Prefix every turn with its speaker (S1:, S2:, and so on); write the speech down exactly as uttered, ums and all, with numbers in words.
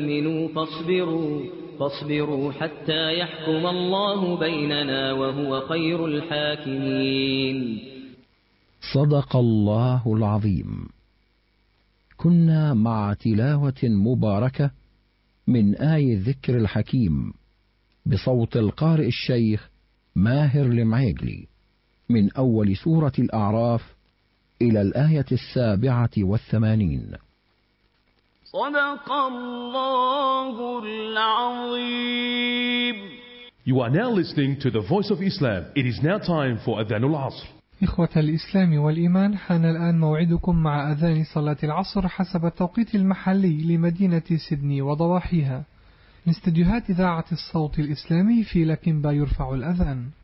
S1: تؤمنوا فاصبروا فاصبروا حتى يحكم الله بيننا وهو خير الحاكمين.
S2: صدق الله العظيم. كنا مع تلاوة مباركة من آي الذكر الحكيم بصوت القارئ الشيخ ماهر المعيقلي من أول سورة الأعراف إلى الآية السابعة والثمانين.
S3: صدق الله العظيم.
S4: You are now listening to the Voice of Islam. It is now time for Adhan al-Asr.
S5: إخوة الإسلام والإيمان، حان الآن موعدكم مع أذان صلاة العصر حسب التوقيت المحلي لمدينة سيدني وضواحيها. من استديوهات إذاعة الصوت الإسلامي في لكنبا يرفع الأذان.